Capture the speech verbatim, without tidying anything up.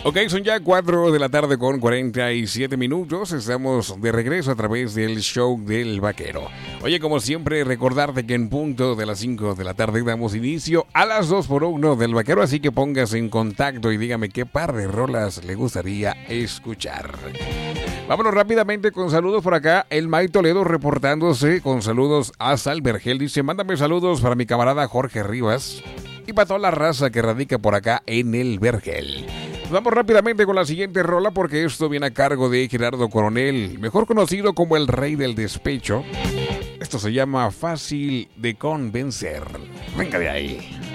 Ok, son ya cuatro de la tarde con cuarenta y siete minutos. Estamos de regreso a través del show del vaquero. Oye, como siempre, recordarte que en punto de las cinco de la tarde damos inicio a las dos por uno del vaquero. Así que póngase en contacto y dígame qué par de rolas le gustaría escuchar. Vámonos rápidamente con saludos por acá. El May Toledo reportándose con saludos hasta el Vergel. Dice, mándame saludos para mi camarada Jorge Rivas y para toda la raza que radica por acá en el Vergel. Vamos rápidamente con la siguiente rola porque esto viene a cargo de Gerardo Coronel, mejor conocido como el Rey del Despecho. Esto se llama Fácil de Convencer. Venga de ahí.